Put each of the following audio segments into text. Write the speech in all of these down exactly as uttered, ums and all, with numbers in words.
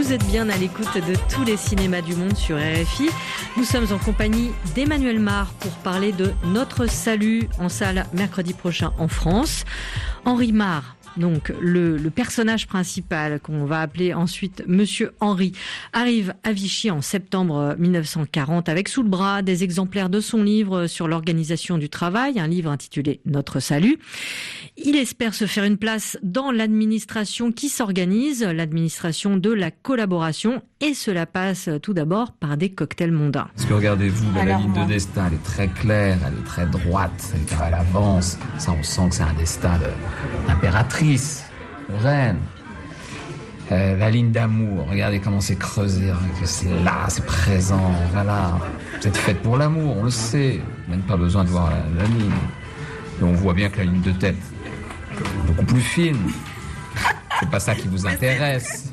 Vous êtes bien à l'écoute de tous les cinémas du monde sur R F I. Nous sommes en compagnie d'Emmanuel Mar pour parler de Notre Salut en salle mercredi prochain en France. Henri Mar, donc le, le personnage principal qu'on va appeler ensuite Monsieur Henri, arrive à Vichy en septembre mille neuf cent quarante avec sous le bras des exemplaires de son livre sur l'organisation du travail, un livre intitulé Notre Salut. Il espère se faire une place dans l'administration qui s'organise, l'administration de la collaboration, et cela passe tout d'abord par des cocktails mondains. Parce que regardez-vous, là, la Alors, ligne moi. de destin, elle est très claire, elle est très droite, elle, elle avance. Ça, on sent que c'est un destin de- d'impératrice, de reine. Euh, la ligne d'amour, regardez comment c'est creusé, hein, que c'est là, c'est présent, voilà. Vous êtes faite pour l'amour, on le sait. Même pas besoin de voir la, la ligne. Et on voit bien que la ligne de tête est beaucoup plus fine. C'est pas ça qui vous intéresse.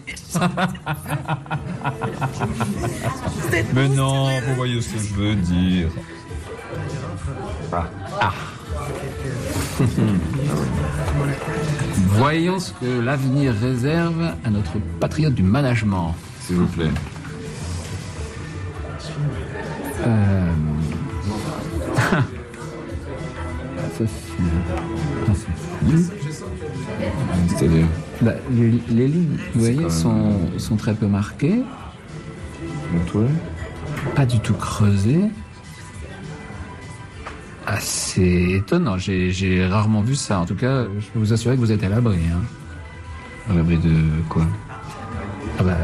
Mais non, vous voyez ce que je veux dire. Ah. Ah. Voyons ce que l'avenir réserve à notre patriote du management, s'il vous plaît. Euh... Ça, c'est... C'est-à-dire bah, les, les lignes, vous voyez, même... sont, sont très peu marquées. Pas du tout creusées. Ah, c'est étonnant, j'ai, j'ai rarement vu ça. En tout cas, je peux vous assurer que vous êtes à l'abri. Hein. À l'abri de quoi? Ah bah...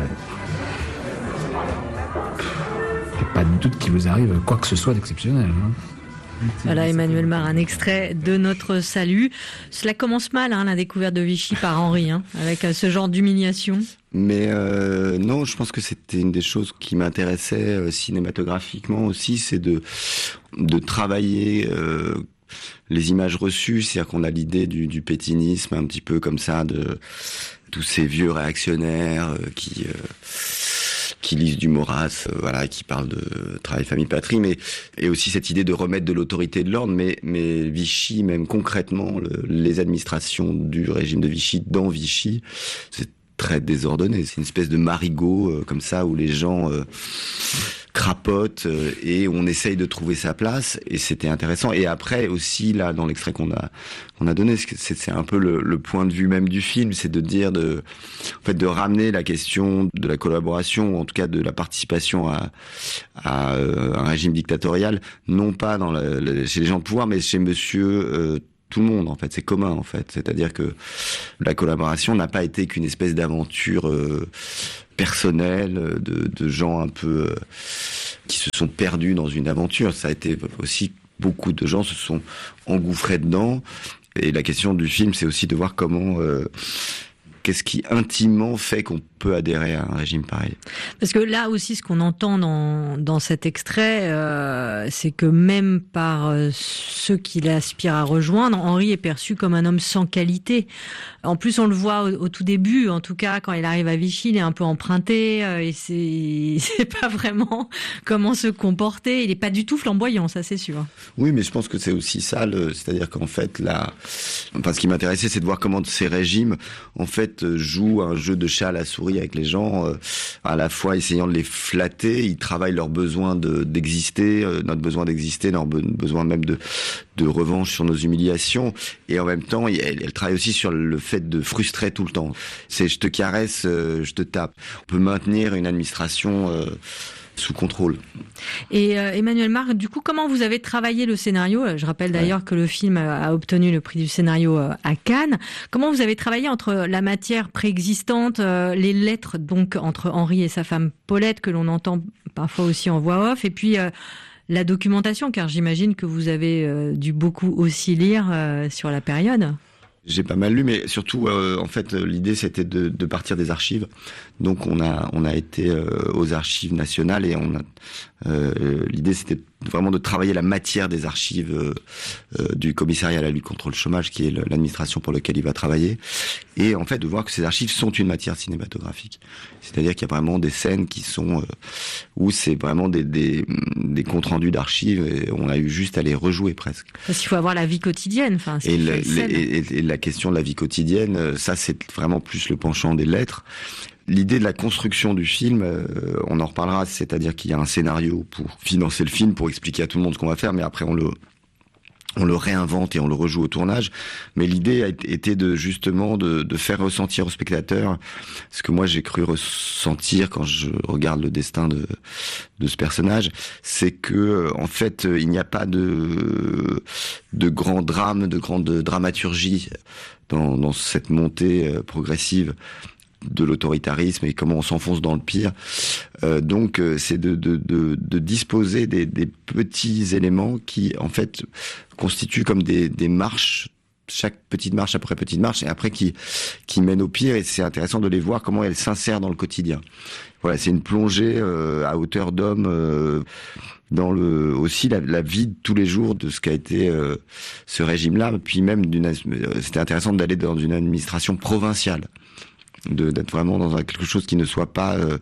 Il n'y a pas de doute qu'il vous arrive quoi que ce soit d'exceptionnel. Hein. Voilà, Emmanuel Mar, un extrait de Notre Salut. Cela commence mal, hein, la découverte de Vichy par Henri, hein, avec ce genre d'humiliation. Mais euh, non, je pense que c'était une des choses qui m'intéressait euh, cinématographiquement aussi, c'est de de travailler euh, les images reçues, c'est-à-dire qu'on a l'idée du, du pétinisme un petit peu comme ça, de tous ces vieux réactionnaires euh, qui... Euh, qui lisent du Maurras, euh, voilà, qui parlent de travail, famille, patrie, mais et aussi cette idée de remettre de l'autorité et de l'ordre, mais mais Vichy, même concrètement, le, les administrations du régime de Vichy dans Vichy, c'est très désordonné. C'est une espèce de marigot euh, comme ça où les gens euh, crapotent euh, et on essaye de trouver sa place, et c'était intéressant. Et après aussi là dans l'extrait qu'on a qu'on a donné, c'est, c'est un peu le, le point de vue même du film, c'est de dire de en fait de ramener la question de la collaboration, ou en tout cas de la participation à à euh, un régime dictatorial, non pas dans la, la, chez les gens de pouvoir, mais chez Monsieur euh, tout le monde, en fait, c'est commun, en fait. C'est-à-dire que la collaboration n'a pas été qu'une espèce d'aventure euh, personnelle de, de gens un peu euh, qui se sont perdus dans une aventure. Ça a été aussi, beaucoup de gens se sont engouffrés dedans. Et la question du film, c'est aussi de voir comment... Euh, qu'est-ce qui intimement fait qu'on peut adhérer à un régime pareil? Parce que là aussi, ce qu'on entend dans, dans cet extrait, euh, c'est que même par euh, ceux qui l'aspirent à rejoindre, Henri est perçu comme un homme sans qualité. En plus, on le voit au, au tout début, en tout cas, quand il arrive à Vichy, il est un peu emprunté, euh, et c'est, il sait pas vraiment comment se comporter. Il est pas du tout flamboyant, ça c'est sûr. Oui, mais je pense que c'est aussi ça, le, c'est-à-dire qu'en fait, là, enfin, ce qui m'intéressait, c'est de voir comment ces régimes, en fait, jouent un jeu de chat à la souris avec les gens, euh, à la fois essayant de les flatter. Ils travaillent leur besoin de, d'exister, euh, notre besoin d'exister, leur be- besoin même de, de revanche sur nos humiliations. Et en même temps, elle, elle travaille aussi sur le fait de frustrer tout le temps. C'est je te caresse, euh, je te tape. On peut maintenir une administration euh, sous contrôle. Et euh, Emmanuel Mar, du coup, comment vous avez travaillé le scénario? Je rappelle d'ailleurs ouais. que le film a obtenu le prix du scénario à Cannes. Comment vous avez travaillé entre la matière préexistante, euh, les lettres donc entre Henri et sa femme Paulette, que l'on entend parfois aussi en voix off, et puis euh, la documentation, car j'imagine que vous avez euh, dû beaucoup aussi lire euh, sur la période? J'ai pas mal lu, mais surtout, euh, en fait, l'idée c'était de, de partir des archives. Donc, on a on a été euh, aux archives nationales et on a euh, l'idée c'était vraiment de travailler la matière des archives euh, euh, du commissariat à la lutte contre le chômage, qui est l'administration pour laquelle il va travailler, et en fait de voir que ces archives sont une matière cinématographique. C'est-à-dire qu'il y a vraiment des scènes qui sont euh, où c'est vraiment des des, des comptes rendus d'archives et on a eu juste à les rejouer presque. Parce qu'il faut avoir la vie quotidienne, enfin. Et, le, les, et, et la question de la vie quotidienne, ça c'est vraiment plus le penchant des lettres. L'idée de la construction du film, euh, on en reparlera, c'est-à-dire qu'il y a un scénario pour financer le film, pour expliquer à tout le monde ce qu'on va faire, mais après on le on le réinvente et on le rejoue au tournage. Mais l'idée a été de justement de, de faire ressentir au spectateur ce que moi j'ai cru ressentir quand je regarde le destin de de ce personnage, c'est que en fait il n'y a pas de de grand drame, de grande dramaturgie dans dans cette montée progressive de l'autoritarisme et comment on s'enfonce dans le pire. Euh, donc euh, c'est de, de, de, de disposer des, des petits éléments qui en fait constituent comme des, des marches, chaque petite marche après petite marche, et après qui, qui mènent au pire, et c'est intéressant de les voir comment elles s'insèrent dans le quotidien. Voilà, c'est une plongée euh, à hauteur d'homme euh, dans le aussi la, la vie de tous les jours de ce qu'a été euh, ce régime-là, puis même d'une, c'était intéressant d'aller dans une administration provinciale, de d'être vraiment dans quelque chose qui ne soit pas euh,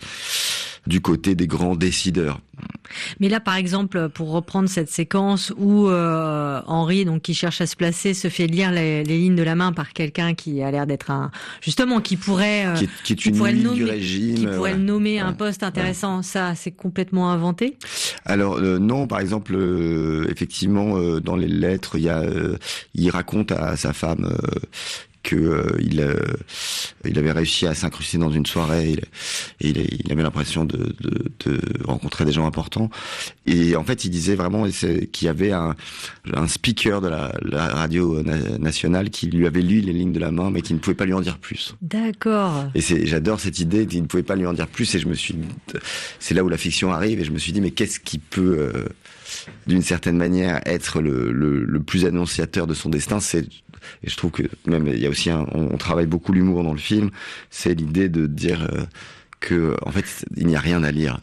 du côté des grands décideurs. Mais là, par exemple, pour reprendre cette séquence où euh, Henri, donc qui cherche à se placer, se fait lire les, les lignes de la main par quelqu'un qui a l'air d'être un, justement, qui pourrait, euh, qui est, qui est qui une pourrait le ligne nommer, du régime, qui pourrait ouais. le nommer ouais. un poste intéressant. Ouais. Ça, c'est complètement inventé. Alors euh, non, par exemple, euh, effectivement, euh, dans les lettres, il y a, euh, il raconte à sa femme. Euh, que euh, il euh, il avait réussi à s'incruster dans une soirée et il, il, il avait l'impression de, de, de rencontrer des gens importants, et en fait il disait vraiment qu'il y avait un, un speaker de la, la radio na- nationale qui lui avait lu les lignes de la main mais qui ne pouvait pas lui en dire plus. D'accord. Et c'est, j'adore cette idée qu'il ne pouvait pas lui en dire plus, et je me suis, c'est là où la fiction arrive, et je me suis dit mais qu'est-ce qui peut euh, d'une certaine manière être le, le, le plus annonciateur de son destin. C'est, et je trouve que même il y a aussi un, on, on travaille beaucoup l'humour dans le film, c'est l'idée de dire euh, que en fait il n'y a rien à lire.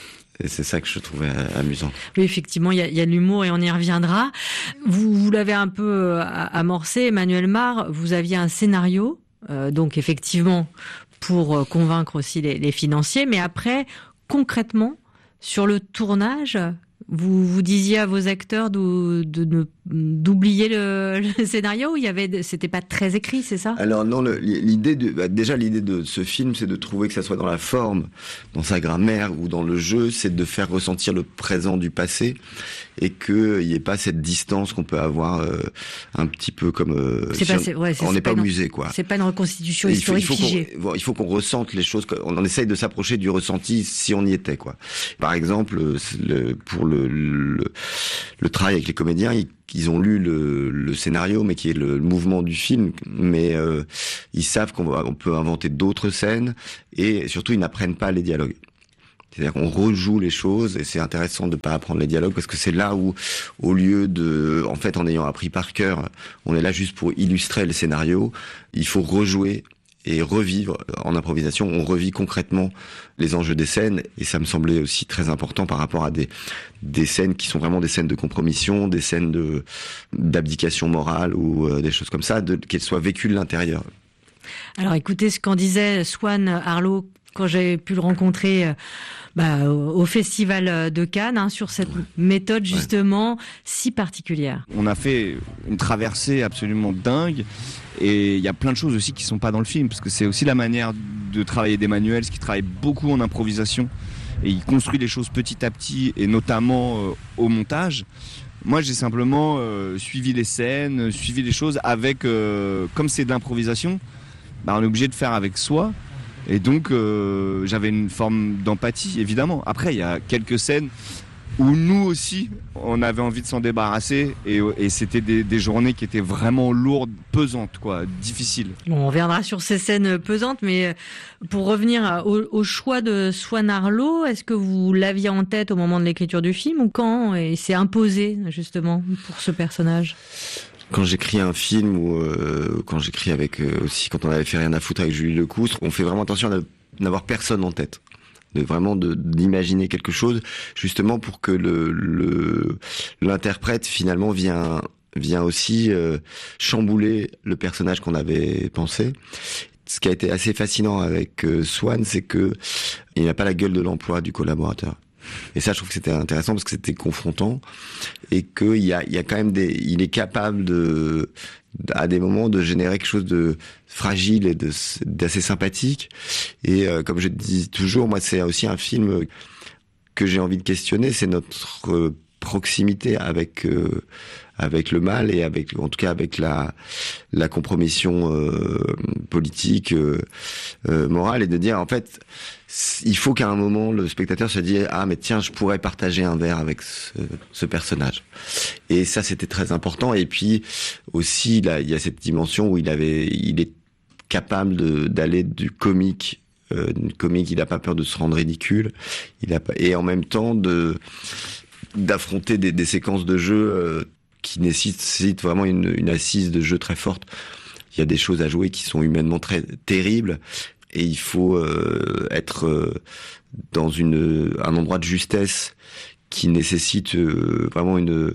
Et c'est ça que je trouvais amusant. Oui, effectivement, il y a, il y a de l'humour et on y reviendra. Vous, vous l'avez un peu amorcé, Emmanuel Mar, vous aviez un scénario, euh, donc effectivement pour convaincre aussi les, les financiers, mais après, concrètement, sur le tournage, vous vous disiez à vos acteurs de, de, de d'oublier le, le scénario, ou il y avait, c'était pas très écrit, c'est ça? Alors non, le, l'idée de, bah déjà l'idée de ce film, c'est de trouver que ça soit dans la forme, dans sa grammaire ou dans le jeu, c'est de faire ressentir le présent du passé, et que il y ait pas cette distance qu'on peut avoir euh, un petit peu comme euh, c'est si pas, on, c'est, ouais, c'est, on n'est pas pas au musée, quoi. C'est pas une reconstitution il historique faut, il faut figée. Qu'on, il faut qu'on ressente les choses, on en essaye de s'approcher du ressenti si on y était, quoi. Par exemple, le, pour le, le, le travail avec les comédiens, ils qu'ils ont lu le, le scénario, mais qui est le, le mouvement du film, mais euh, ils savent qu'on va, on peut inventer d'autres scènes, et surtout ils n'apprennent pas les dialogues. C'est-à-dire qu'on rejoue les choses, et c'est intéressant de pas apprendre les dialogues, parce que c'est là où, au lieu de, en fait, en ayant appris par cœur, on est là juste pour illustrer le scénario, il faut rejouer et revivre en improvisation. On revit concrètement les enjeux des scènes, et ça me semblait aussi très important par rapport à des des scènes qui sont vraiment des scènes de compromission, des scènes de d'abdication morale, ou euh, des choses comme ça, de, qu'elles soient vécues de l'intérieur. Alors écoutez ce qu'en disait Swan Arlo quand j'avais pu le rencontrer euh, bah, au, au Festival de Cannes, hein, sur cette ouais. méthode justement ouais. si particulière. On a fait une traversée absolument dingue, et il y a plein de choses aussi qui sont pas dans le film, parce que c'est aussi la manière de travailler d'Emmanuel, ce qui travaille beaucoup en improvisation, et il construit les choses petit à petit, et notamment euh, au montage. Moi, j'ai simplement euh, suivi les scènes, suivi les choses avec, euh, comme c'est de l'improvisation, bah, on est obligé de faire avec soi. Et donc, euh, j'avais une forme d'empathie, évidemment. Après, il y a quelques scènes où nous aussi, on avait envie de s'en débarrasser. Et, et c'était des, des journées qui étaient vraiment lourdes, pesantes, quoi, difficiles. Bon, on reviendra sur ces scènes pesantes, mais pour revenir au, au choix de Swan Arlo, est-ce que vous l'aviez en tête au moment de l'écriture du film, ou quand il s'est imposé, justement, pour ce personnage ? Quand j'écris un film, ou euh, quand j'écris avec euh, aussi quand on avait fait Rien à foutre avec Julie Lecoustre, on fait vraiment attention à n'avoir personne en tête, de vraiment de, d'imaginer quelque chose, justement pour que le, le l'interprète finalement vient vient aussi euh, chambouler le personnage qu'on avait pensé. Ce qui a été assez fascinant avec euh, Swan, c'est que il n'a pas la gueule de l'emploi du collaborateur. Et ça, je trouve que c'était intéressant parce que c'était confrontant, et qu'il y a, il y a quand même des, il est capable de à des moments de générer quelque chose de fragile et de, d'assez sympathique. Et euh, comme je dis toujours, moi c'est aussi un film que j'ai envie de questionner, c'est notre euh, proximité avec euh, avec le mal et avec, en tout cas avec la la compromission euh, politique, euh, euh, morale, et de dire en fait, il faut qu'à un moment le spectateur se dise ah mais tiens, je pourrais partager un verre avec ce, ce personnage. Et ça c'était très important. Et puis aussi là il y a cette dimension où il avait il est capable de d'aller du comique, euh, du comique, il n'a pas peur de se rendre ridicule, il a pas, et en même temps de d'affronter des, des séquences de jeu euh, qui nécessitent vraiment une, une assise de jeu très forte. Il y a des choses à jouer qui sont humainement très terribles, et il faut euh, être euh, dans une un endroit de justesse qui nécessite euh, vraiment une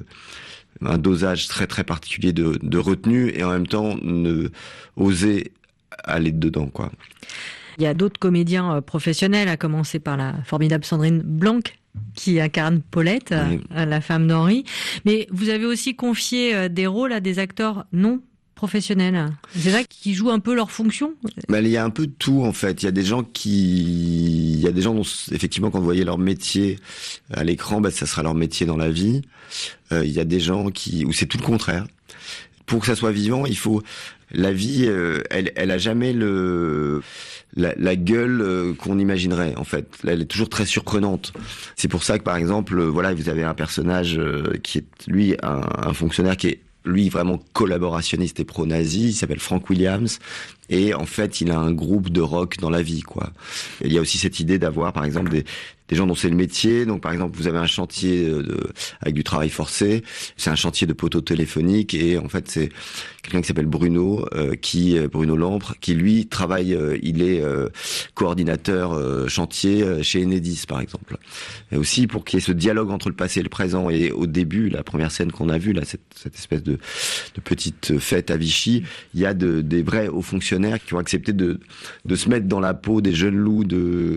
un dosage très très particulier de, de retenue, et en même temps ne oser aller dedans, quoi. Il y a d'autres comédiens professionnels, à commencer par la formidable Sandrine Blanc, qui incarne Paulette, oui. la femme d'Henri. Mais vous avez aussi confié des rôles à des acteurs non professionnels. C'est ça qui jouent un peu leur fonction. Ben, il y a un peu de tout, en fait. Il y a des gens qui, il y a des gens dont, effectivement, quand vous voyez leur métier à l'écran, ben, ça sera leur métier dans la vie. Euh, il y a des gens qui, où c'est tout le contraire. Pour que ça soit vivant, il faut, la vie, euh, elle, elle a jamais le, la, la gueule euh, qu'on imaginerait, en fait. Elle est toujours très surprenante. C'est pour ça que, par exemple, euh, voilà, vous avez un personnage euh, qui est, lui, un, un fonctionnaire qui est, lui, vraiment collaborationniste et pro-nazi. Il s'appelle Frank Williams. Et en fait, il a un groupe de rock dans la vie, quoi. Et il y a aussi cette idée d'avoir, par exemple, des, des gens dont c'est le métier. Donc, par exemple, vous avez un chantier de, avec du travail forcé. C'est un chantier de poteaux téléphoniques. Et en fait, c'est quelqu'un qui s'appelle Bruno, euh, qui, Bruno Lampre, qui lui travaille, euh, il est euh, coordinateur euh, chantier euh, chez Enedis, par exemple. Et aussi pour qu'il y ait ce dialogue entre le passé et le présent. Et au début, la première scène qu'on a vue, là, cette, cette espèce de, de petite fête à Vichy, il y a de, des vrais hauts fonctionnaires qui ont accepté de, de se mettre dans la peau des jeunes loups de,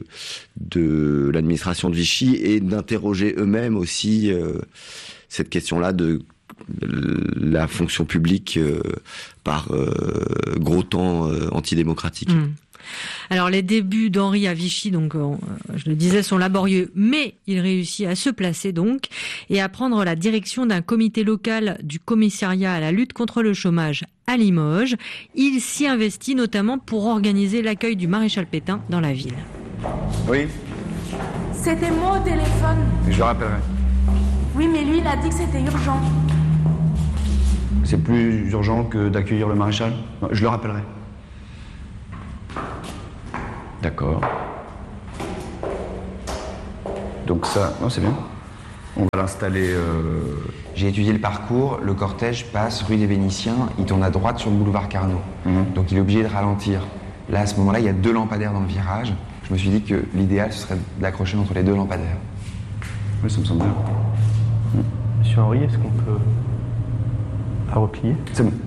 de l'administration de Vichy, et d'interroger eux-mêmes aussi euh, cette question-là de la fonction publique euh, par euh, gros temps euh, antidémocratique. Mmh. Alors les débuts d'Henri à Vichy, donc euh, je le disais, sont laborieux, mais il réussit à se placer donc et à prendre la direction d'un comité local du commissariat à la lutte contre le chômage à Limoges. Il s'y investit notamment pour organiser l'accueil du maréchal Pétain dans la ville. Oui. C'était moi au téléphone. Je le rappellerai. Oui, mais lui, il a dit que c'était urgent. C'est plus urgent que d'accueillir le maréchal ? Non, je le rappellerai. D'accord. Donc ça, non, c'est bien. On va l'installer... Euh... J'ai étudié le parcours, le cortège passe rue des Vénitiens, il tourne à droite sur le boulevard Carnot. Mmh. Donc il est obligé de ralentir. Là, à ce moment-là, il y a deux lampadaires dans le virage. Je me suis dit que l'idéal, ce serait d'accrocher entre les deux lampadaires. Oui, ça me semble bien. Mmh. Monsieur Henri, est-ce qu'on peut... à replier ? C'est bon.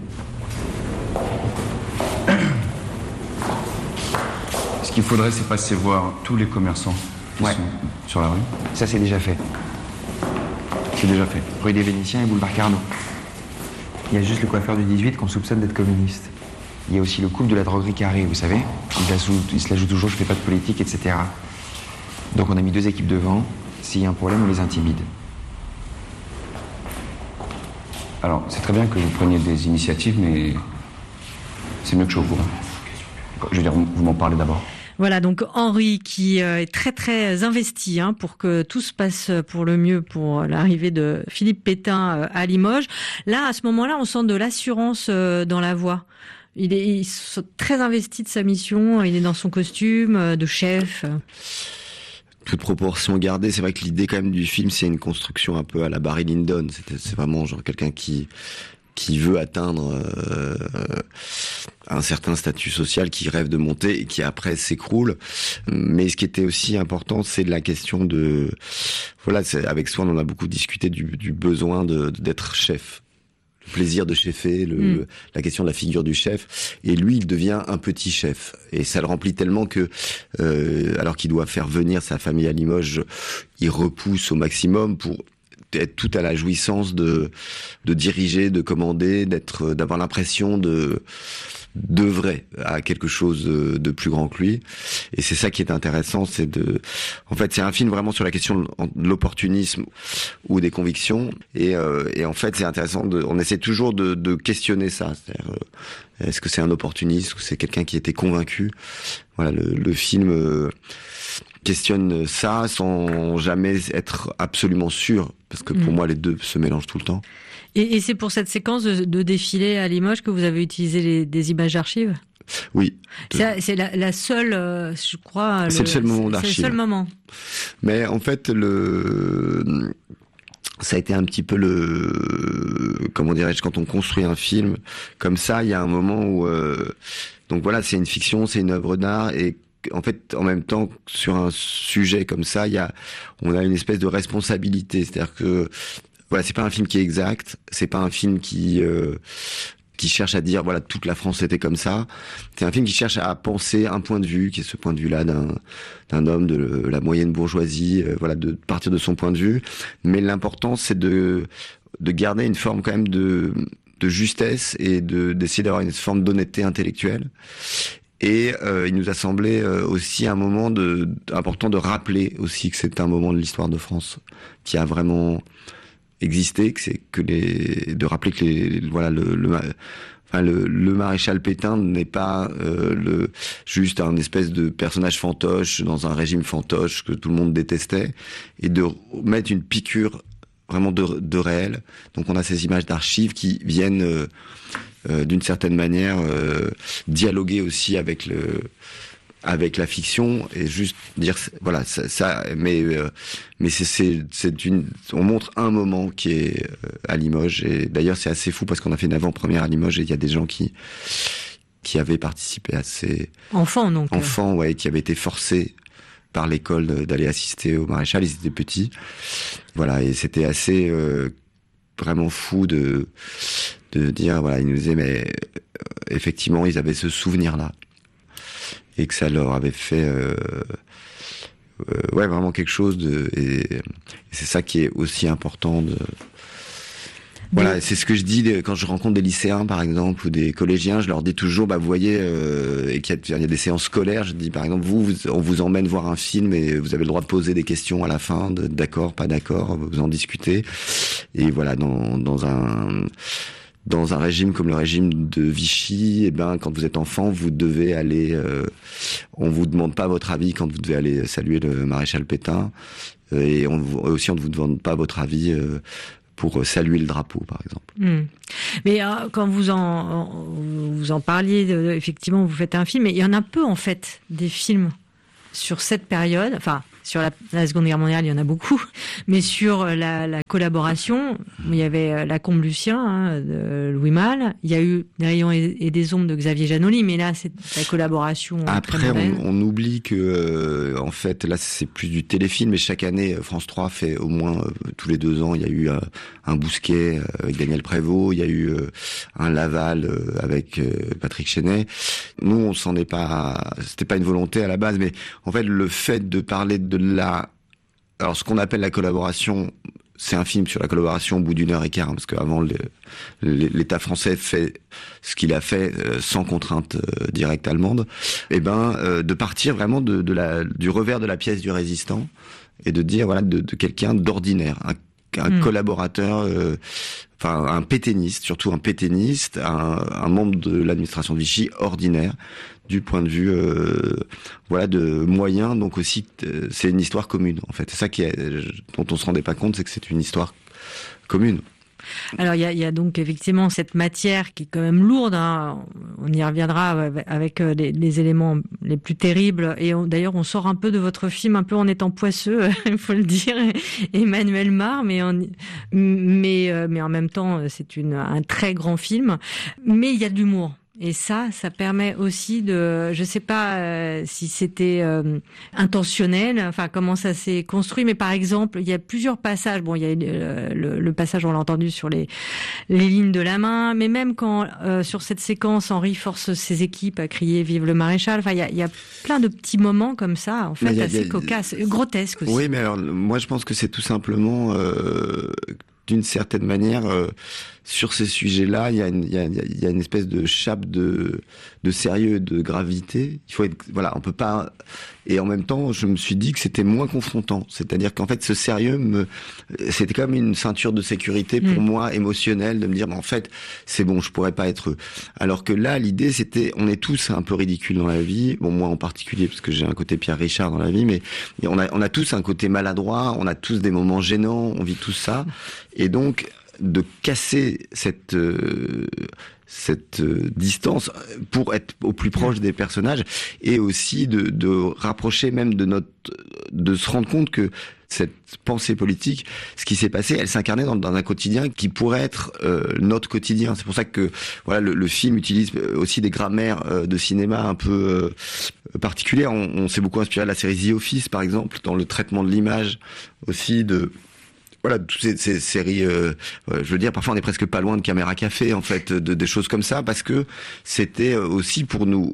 Ce qu'il faudrait, c'est passer voir tous les commerçants qui ouais. sont sur la rue. Ça, c'est déjà fait. C'est déjà fait. Rue des Vénitiens et boulevard Carnot. Il y a juste le coiffeur du dix-huit qu'on soupçonne d'être communiste. Il y a aussi le couple de la droguerie Carré, vous savez. Il, la sou... il se la joue toujours, je fais pas de politique, et cetera. Donc on a mis deux équipes devant. S'il y a un problème, on les intimide. Alors, c'est très bien que vous preniez des initiatives, mais c'est mieux que je sois au courant. Je veux dire, vous m'en parlez d'abord. Voilà, donc Henri qui est très très investi hein, pour que tout se passe pour le mieux pour l'arrivée de Philippe Pétain à Limoges. Là, à ce moment-là, on sent de l'assurance dans la voix. Il est, il est très investi de sa mission, il est dans son costume de chef. Toute proportion gardée, c'est vrai que l'idée quand même du film, c'est une construction un peu à la Barry Lyndon. C'est, c'est vraiment genre quelqu'un qui qui veut atteindre euh, un certain statut social, qui rêve de monter et qui après s'écroule. Mais ce qui était aussi important, c'est la question de... Voilà, c'est, avec Swan, on a beaucoup discuté du, du besoin de, d'être chef. Le plaisir de chefer, le, mm. la question de la figure du chef. Et lui, il devient un petit chef. Et ça le remplit tellement que, euh, alors qu'il doit faire venir sa famille à Limoges, il repousse au maximum pour être tout à la jouissance de de diriger, de commander, d'être, d'avoir l'impression de d'œuvrer à quelque chose de plus grand que lui. Et c'est ça qui est intéressant, c'est de, en fait, c'est un film vraiment sur la question de l'opportunisme ou des convictions. Et, euh, et en fait, c'est intéressant de, on essaie toujours de, de questionner ça. C'est-à-dire, euh, est-ce que c'est un opportuniste ou c'est quelqu'un qui était convaincu? Voilà, le, le film euh, questionne ça sans jamais être absolument sûr, parce que pour mmh. moi, les deux se mélangent tout le temps. Et, et c'est pour cette séquence de, de défilé à Limoges que vous avez utilisé les, des images d'archives? Oui. C'est, c'est la, la seule, euh, je crois... C'est le, le seul moment d'archives. C'est le seul moment. Mais en fait, le... ça a été un petit peu le... Comment dirais-je, quand on construit un film, comme ça, il y a un moment où... Euh... Donc voilà, c'est une fiction, c'est une œuvre d'art, et en fait, en même temps, sur un sujet comme ça, il y a, on a une espèce de responsabilité. C'est-à-dire que... Voilà, c'est pas un film qui est exact, c'est pas un film qui euh, qui cherche à dire voilà toute la France était comme ça. C'est un film qui cherche à penser un point de vue, qui est ce point de vue-là d'un d'un homme de la moyenne bourgeoisie, euh, voilà, de partir de son point de vue. Mais l'important, c'est de de garder une forme quand même de de justesse et de d'essayer d'avoir une forme d'honnêteté intellectuelle. Et euh, il nous a semblé euh, aussi un moment de important de rappeler aussi que c'est un moment de l'histoire de France qui a vraiment exister, que c'est que les de rappeler que les voilà le le enfin le, le maréchal Pétain n'est pas euh, le juste un espèce de personnage fantoche dans un régime fantoche que tout le monde détestait, et de mettre une piqûre vraiment de de réel. Donc on a ces images d'archives qui viennent euh, euh, d'une certaine manière euh, dialoguer aussi avec le avec la fiction, et juste dire voilà ça, ça mais euh, mais c'est c'est c'est une on montre un moment qui est euh, à Limoges, et d'ailleurs c'est assez fou parce qu'on a fait une avant-première à Limoges et il y a des gens qui qui avaient participé à ces enfants donc enfants ouais qui avaient été forcés par l'école d'aller assister au maréchal. Ils étaient petits, voilà, et c'était assez euh, vraiment fou de de dire voilà, ils nous disaient mais euh, effectivement ils avaient ce souvenir là, et que ça leur avait fait euh, euh, ouais vraiment quelque chose de, et, et c'est ça qui est aussi important de voilà. Mais... c'est ce que je dis quand je rencontre des lycéens par exemple ou des collégiens, je leur dis toujours bah vous voyez euh, et qu'il y a, il y a des séances scolaires, je dis par exemple vous, vous on vous emmène voir un film et vous avez le droit de poser des questions à la fin, de, d'accord pas d'accord, vous en discutez, et voilà dans dans un Dans un régime comme le régime de Vichy, eh ben, quand vous êtes enfant, vous devez aller, euh, on vous demande pas votre avis quand vous devez aller saluer le maréchal Pétain, euh, et on, aussi on ne vous demande pas votre avis euh, pour saluer le drapeau, par exemple. Mmh. Mais euh, quand vous en, vous en parliez, de, effectivement, vous faites un film, et il y en a peu en fait des films sur cette période, enfin. Sur la, la Seconde Guerre mondiale, il y en a beaucoup, mais sur la, la collaboration, il y avait La Combe Lucien hein, de Louis Malle, il y a eu Des rayons et, et des ombres de Xavier Janoli, mais là c'est la collaboration. Après, on, on oublie que, euh, en fait, là c'est plus du téléfilm, mais chaque année France trois fait au moins euh, tous les deux ans, il y a eu euh, un Bousquet euh, avec Daniel Prévost, il y a eu euh, un Laval euh, avec euh, Patrick Chenet. Nous, on s'en est pas, c'était pas une volonté à la base, mais en fait le fait de parler de la, alors ce qu'on appelle la collaboration, c'est un film sur la collaboration au bout d'une heure et quart, parce qu'avant le, l'État français fait ce qu'il a fait euh, sans contrainte euh, directe allemande. Et ben euh, de partir vraiment de, de la, du revers de la pièce du résistant, et de dire voilà de, de quelqu'un d'ordinaire, un, un mmh. collaborateur, euh, enfin un pétainiste, surtout un pétainiste, un, un membre de l'administration de Vichy ordinaire, du point de vue euh, voilà de moyens. Donc aussi euh, c'est une histoire commune en fait. C'est ça qui est, dont on se rendait pas compte, c'est que c'est une histoire commune. Alors il y a, il y a donc effectivement cette matière qui est quand même lourde, hein. On y reviendra avec les, les éléments les plus terribles, et on, d'ailleurs on sort un peu de votre film un peu en étant poisseux, il faut le dire, Emmanuel Mar, mais on, mais mais en même temps c'est une un très grand film, mais il y a de l'humour. Et ça, ça permet aussi de, je sais pas euh, si c'était euh, intentionnel, enfin comment ça s'est construit, mais par exemple, il y a plusieurs passages. Bon, il y a euh, le, le passage, on l'a entendu sur les les lignes de la main, mais même quand euh, sur cette séquence, Henri force ses équipes à crier "Vive le maréchal". Enfin, il y a, il y a plein de petits moments comme ça, en fait, a, assez a, cocasses, grotesques aussi. Oui, mais alors moi je pense que c'est tout simplement. Euh... d'une certaine manière, euh, sur ces sujets-là, il y a une, il y a, il y a une espèce de chape de, de sérieux, de gravité. Il faut être, voilà, on peut pas. Et en même temps, je me suis dit que c'était moins confrontant. C'est-à-dire qu'en fait, ce sérieux me, c'était comme une ceinture de sécurité pour mmh. moi, émotionnelle, de me dire, mais en fait, c'est bon, je pourrais pas être eux. Alors que là, l'idée, c'était, on est tous un peu ridicules dans la vie. Bon, moi en particulier, parce que j'ai un côté Pierre Richard dans la vie, mais on a, on a tous un côté maladroit, on a tous des moments gênants, on vit tout ça. Et donc, de casser cette euh, cette euh, distance pour être au plus proche des personnages et aussi de, de rapprocher même de notre, de se rendre compte que cette pensée politique, ce qui s'est passé, elle s'incarnait dans, dans un quotidien qui pourrait être euh, notre quotidien. C'est pour ça que voilà, le, le film utilise aussi des grammaires euh, de cinéma un peu euh, particulières. On, on s'est beaucoup inspiré de la série The Office, par exemple, dans le traitement de l'image aussi de voilà, toutes ces, ces séries, euh, euh, je veux dire, parfois on est presque pas loin de Caméra Café, en fait, de, des choses comme ça, parce que c'était aussi pour nous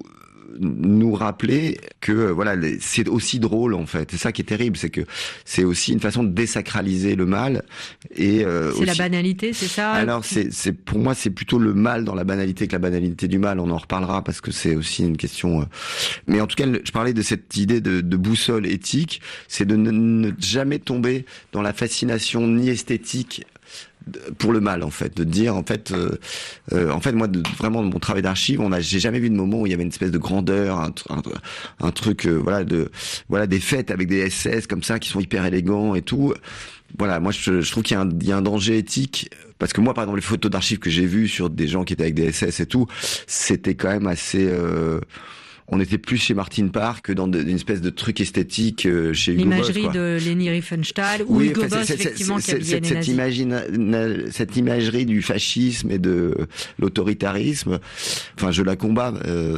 nous rappeler que euh, voilà, les, c'est aussi drôle en fait. C'est ça qui est terrible, c'est que c'est aussi une façon de désacraliser le mal et euh, c'est aussi... la banalité, c'est ça. Alors c'est c'est pour moi c'est plutôt le mal dans la banalité que la banalité du mal. On en reparlera parce que c'est aussi une question. Euh... Mais en tout cas, je parlais de cette idée de, de boussole éthique, c'est de ne, ne jamais tomber dans la fascination ni esthétique pour le mal, en fait, de dire en fait euh, euh, en fait moi de, vraiment de mon travail d'archive, on a j'ai jamais vu de moment où il y avait une espèce de grandeur, un, un, un truc euh, voilà de voilà des fêtes avec des S S comme ça qui sont hyper élégants et tout. Voilà, moi je, je trouve qu'il y a, un, il y a un danger éthique parce que moi par exemple les photos d'archives que j'ai vues sur des gens qui étaient avec des S S et tout, c'était quand même assez euh, on était plus chez Martin Parr que dans de, une espèce de truc esthétique euh, chez Hugo Boss. L'imagerie de Leni Riefenstahl ou oui, Hugo enfin, Boss, c'est, effectivement, c'est, qui c'est, habillait cette, les cette, nazis. imagine, cette imagerie du fascisme et de l'autoritarisme, enfin, je la combats. Euh...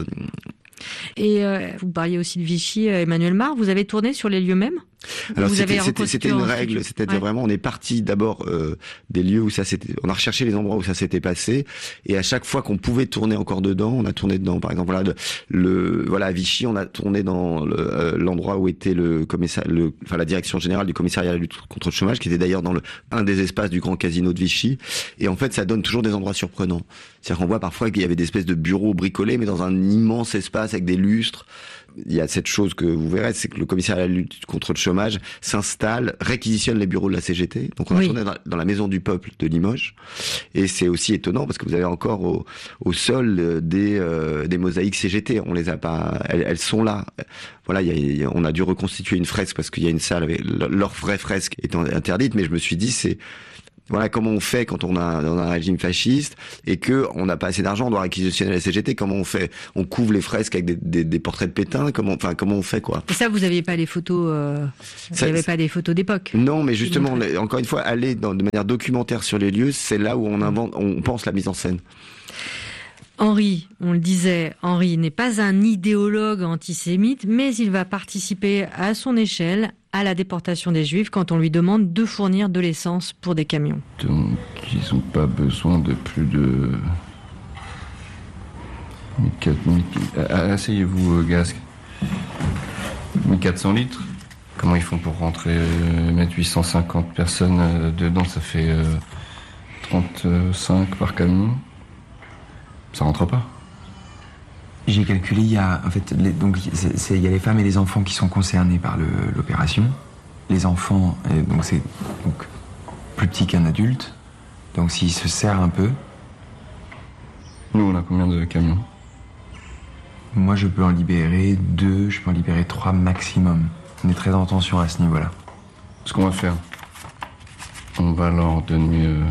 Et euh, vous parliez aussi de Vichy, Emmanuel Mar. Vous avez tourné sur les lieux mêmes ? Alors vous c'était, avez c'était, c'était une règle, studio. c'est-à-dire ouais. vraiment on est parti d'abord euh, des lieux où ça s'était, on a recherché les endroits où ça s'était passé et à chaque fois qu'on pouvait tourner encore dedans, on a tourné dedans. Par exemple voilà le, le voilà à Vichy on a tourné dans le, euh, l'endroit où était le commissariat, le, enfin la direction générale du commissariat à la lutte contre le chômage qui était d'ailleurs dans le un des espaces du grand casino de Vichy et en fait ça donne toujours des endroits surprenants. C'est-à-dire qu'on voit parfois qu'il y avait des espèces de bureaux bricolés mais dans un immense espace avec des lustres. Il y a cette chose que vous verrez, c'est que le commissariat à la lutte contre le chômage s'installe, réquisitionne les bureaux de la C G T. Donc on a oui. tourné dans, dans la maison du peuple de Limoges. Et c'est aussi étonnant parce que vous avez encore au, au sol des, euh, des mosaïques C G T. On les a pas, elles, elles sont là. Voilà, il y a, il y a, on a dû reconstituer une fresque parce qu'il y a une salle avec leur vraie fresque étant interdite. Mais je me suis dit, c'est voilà comment on fait quand on a, on a un régime fasciste et que on n'a pas assez d'argent, on doit réquisitionner la C G T. Comment on fait? On couvre les fresques avec des, des, des portraits de Pétain. Comment, enfin, comment on fait quoi? Et ça, vous n'aviez pas les photos. Euh, vous n'avez pas des photos d'époque. Non, mais justement, les, encore une fois, aller dans, de manière documentaire sur les lieux, c'est là où on invente, on pense la mise en scène. Henri, on le disait, Henri n'est pas un idéologue antisémite, mais il va participer à son échelle à la déportation des Juifs quand on lui demande de fournir de l'essence pour des camions. Donc, ils n'ont pas besoin de plus de... Asseyez-vous, Gasque. mille quatre cents litres. Comment ils font pour rentrer, euh, mettre huit cent cinquante personnes euh, dedans, ça fait euh, trente-cinq par camion. Ça rentre pas. J'ai calculé, il y a en fait, les, donc c'est, c'est, il y a les femmes et les enfants qui sont concernés par le, l'opération. Les enfants, euh, donc c'est donc plus petit qu'un adulte. Donc s'il se serre un peu. Nous, on a combien de camions? Moi, je peux en libérer deux, je peux en libérer trois maximum. On est très en tension à ce niveau-là. Ce qu'on va faire, on va leur donner euh,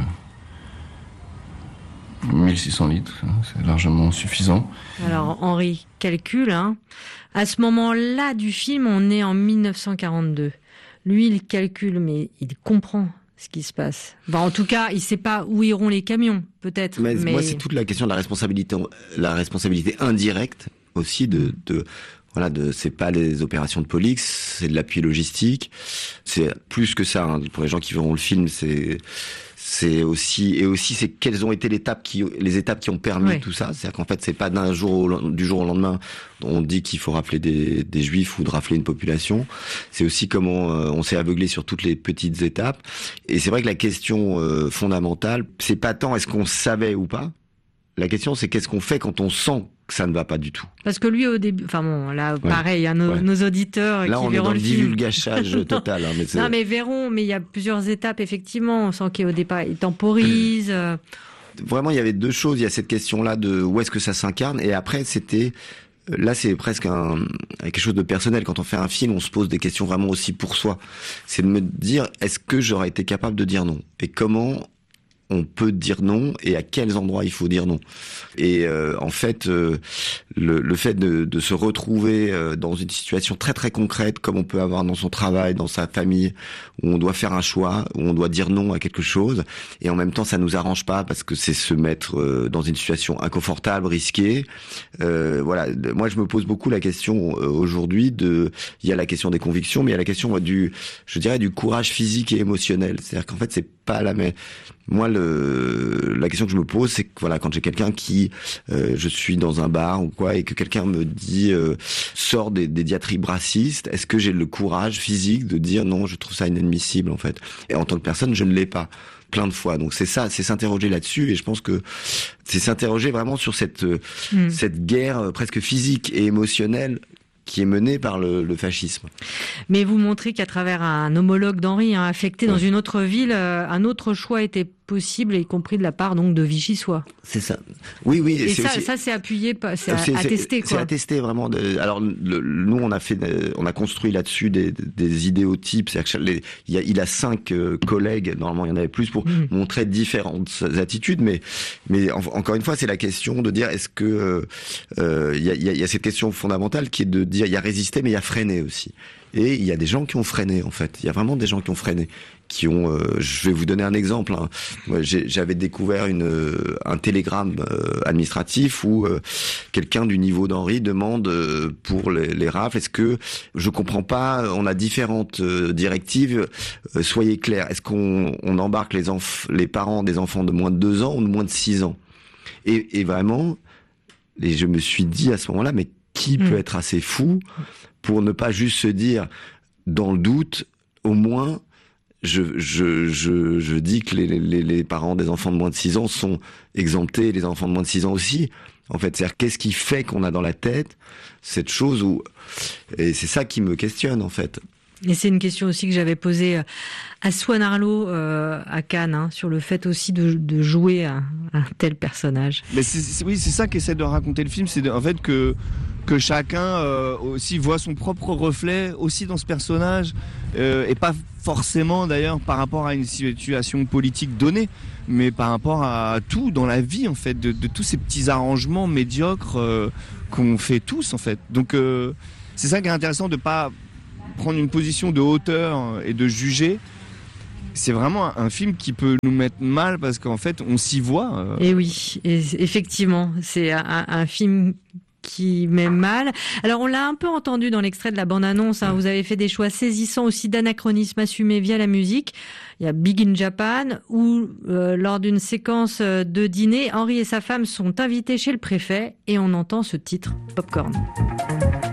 mille six cents litres, c'est largement suffisant. Alors Henri calcule, hein. À ce moment-là du film, on est en mille neuf cent quarante-deux. Lui, il calcule, mais il comprend ce qui se passe. Enfin, en tout cas, il sait pas où iront les camions, peut-être. Mais, mais... moi, c'est toute la question de la responsabilité, la responsabilité indirecte aussi de, de voilà, de, c'est pas les opérations de police, c'est de l'appui logistique. C'est plus que ça, hein. Pour les gens qui verront le film, c'est, c'est aussi, et aussi, c'est quelles ont été les étapes qui, les étapes qui ont permis ouais. tout ça. C'est-à-dire qu'en fait, c'est pas d'un jour au, du jour au lendemain, on dit qu'il faut rappeler des, des juifs ou de rafler une population. C'est aussi comment euh, on s'est aveuglé sur toutes les petites étapes. Et c'est vrai que la question euh, fondamentale, c'est pas tant est-ce qu'on savait ou pas. La question, c'est qu'est-ce qu'on fait quand on sent que ça ne va pas du tout. Parce que lui, au début, enfin bon, là, ouais. pareil, hein, nos, ouais. nos auditeurs là, qui on verront est dans le le film. divulgachage total. Hein, mais c'est... Non, mais verront, mais il y a plusieurs étapes, effectivement. On sent qu'au départ, il temporise. Euh... Vraiment, il y avait deux choses. Il y a cette question-là de où est-ce que ça s'incarne, et après, c'était... Là, c'est presque un, quelque chose de personnel. Quand on fait un film, on se pose des questions vraiment aussi pour soi. C'est de me dire, est-ce que j'aurais été capable de dire non ? Et comment on peut dire non et à quels endroits il faut dire non. Et euh, en fait, euh, le, le fait de, de se retrouver euh, dans une situation très très concrète, comme on peut avoir dans son travail, dans sa famille, où on doit faire un choix, où on doit dire non à quelque chose, et en même temps ça nous arrange pas parce que c'est se mettre euh, dans une situation inconfortable, risquée. Euh, voilà, moi je me pose beaucoup la question euh, aujourd'hui de, il y a la question des convictions, mais il y a la question moi, du, je dirais du courage physique et émotionnel. C'est-à-dire qu'en fait c'est pas la même. Moi, le, la question que je me pose, c'est que voilà, quand j'ai quelqu'un qui, euh, je suis dans un bar ou quoi, et que quelqu'un me dit euh, sort des, des diatribes racistes, est-ce que j'ai le courage physique de dire non, je trouve ça inadmissible en fait. Et en tant que personne, je ne l'ai pas plein de fois. Donc c'est ça, c'est s'interroger là-dessus, et je pense que c'est s'interroger vraiment sur cette mmh. cette guerre presque physique et émotionnelle qui est menée par le, le fascisme. Mais vous montrez qu'à travers un homologue d'Henri, hein, affecté ouais. dans une autre ville, euh, un autre choix était possible, y compris de la part donc de Vichy-Soix. C'est ça. Oui, oui. Et c'est ça, aussi... ça c'est appuyé, c'est, c'est attesté quoi. C'est attesté vraiment. De... Alors le, nous, on a fait, on a construit là-dessus des, des idéotypes. C'est-à-dire que les, il, y a, il a cinq euh, collègues. Normalement, il y en avait plus pour mmh. montrer différentes attitudes. Mais, mais en, encore une fois, c'est la question de dire est-ce que euh, il y a, il y a, il y a cette question fondamentale qui est de dire il y a résisté, mais il y a freiné aussi. Et il y a des gens qui ont freiné, en fait. Il y a vraiment des gens qui ont freiné, qui ont. Euh, je vais vous donner un exemple. Hein. Moi, j'ai, j'avais découvert une euh, un télégramme euh, administratif où euh, quelqu'un du niveau d'Henri demande euh, pour les, les rafles. Est-ce que je comprends pas ? On a différentes euh, directives. Euh, soyez clairs. Est-ce qu'on on embarque les enf- les parents des enfants de moins de deux ans ou de moins de six ans ? Et, et vraiment, et je me suis dit à ce moment-là, mais qui mmh. peut être assez fou pour ne pas juste se dire, dans le doute, au moins, je, je, je, je dis que les, les, les parents des enfants de moins de six ans sont exemptés, les enfants de moins de six ans aussi. En fait, c'est-à-dire, qu'est-ce qui fait qu'on a dans la tête cette chose où... Et c'est ça qui me questionne, en fait. Et c'est une question aussi que j'avais posée à Swan Arlo euh, à Cannes, hein, sur le fait aussi de, de jouer un, un tel personnage. Mais c'est, c'est, oui, c'est ça qu'essaie de raconter le film, c'est de, en fait que que chacun euh, aussi voit son propre reflet aussi dans ce personnage, euh, et pas forcément d'ailleurs par rapport à une situation politique donnée, mais par rapport à tout dans la vie en fait, de, de tous ces petits arrangements médiocres euh, qu'on fait tous en fait. Donc euh, c'est ça qui est intéressant, de pas prendre une position de hauteur et de juger. C'est vraiment un film qui peut nous mettre mal parce qu'en fait on s'y voit. Euh... Et oui, et effectivement, c'est un, un film qui met mal. Alors on l'a un peu entendu dans l'extrait de la bande-annonce, hein, vous avez fait des choix saisissants aussi d'anachronisme assumé via la musique. Il y a Big in Japan, où euh, lors d'une séquence de dîner, Henri et sa femme sont invités chez le préfet et on entend ce titre, Popcorn.